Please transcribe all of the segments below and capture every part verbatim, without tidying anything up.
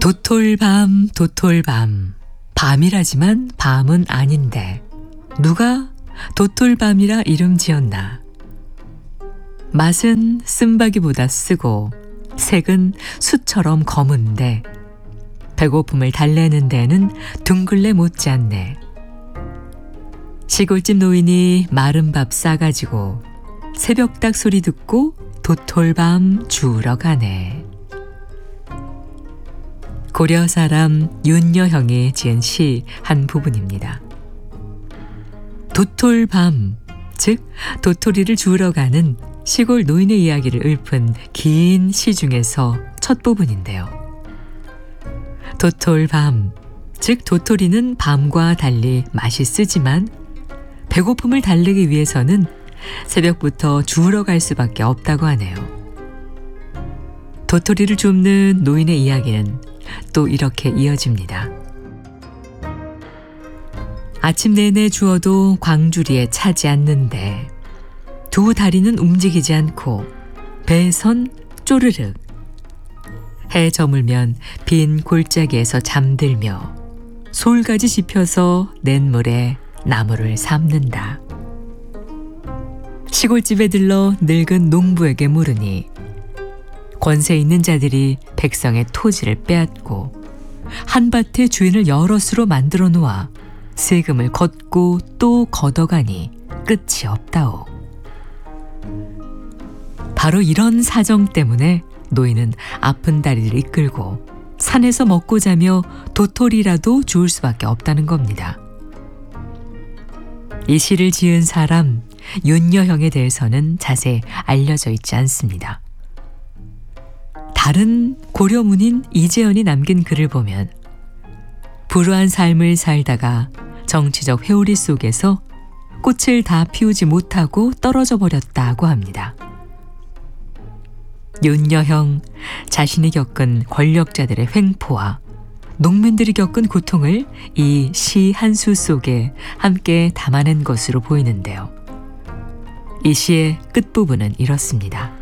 도톨밤 도톨밤, 밤이라지만 밤은 아닌데 누가 도톨밤이라 이름 지었나. 맛은 쓴바기보다 쓰고 색은 수처럼 검은데 배고픔을 달래는 데는 둥글레 못지않네. 시골집 노인이 마른 밥 싸가지고 새벽닭 소리 듣고 도톨밤 주우러 가네. 고려 사람 윤여형이 지은 시 한 부분입니다. 도톨밤, 즉 도토리를 주우러 가는 시골 노인의 이야기를 읊은 긴 시 중에서 첫 부분인데요. 도톨밤, 즉 도토리는 밤과 달리 맛이 쓰지만 배고픔을 달래기 위해서는 새벽부터 주우러 갈 수밖에 없다고 하네요. 도토리를 줍는 노인의 이야기는 또 이렇게 이어집니다. 아침 내내 주워도 광주리에 차지 않는데 두 다리는 움직이지 않고 배선 쪼르륵. 해 저물면 빈 골짜기에서 잠들며 솔가지 짚혀서 냇물에 나무를 삶는다. 시골집에 들러 늙은 농부에게 물으니 권세 있는 자들이 백성의 토지를 빼앗고 한밭의 주인을 여럿으로 만들어 놓아 세금을 걷고 또 걷어가니 끝이 없다오. 바로 이런 사정 때문에 노인은 아픈 다리를 이끌고 산에서 먹고 자며 도토리라도 주울 수밖에 없다는 겁니다. 이 시를 지은 사람 윤여형에 대해서는 자세히 알려져 있지 않습니다. 다른 고려문인 이재현이 남긴 글을 보면 불우한 삶을 살다가 정치적 회오리 속에서 꽃을 다 피우지 못하고 떨어져 버렸다고 합니다. 윤여형 자신이 겪은 권력자들의 횡포와 농민들이 겪은 고통을 이 시 한 수 속에 함께 담아낸 것으로 보이는데요. 이 시의 끝부분은 이렇습니다.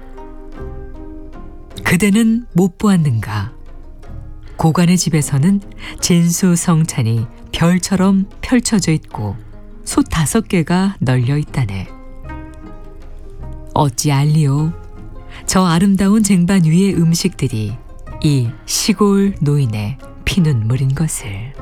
그대는 못 보았는가. 고관의 집에서는 진수성찬이 별처럼 펼쳐져 있고 솥 다섯 개가 널려 있다네. 어찌 알리오. 저 아름다운 쟁반 위의 음식들이 이 시골 노인의 피눈물인 것을.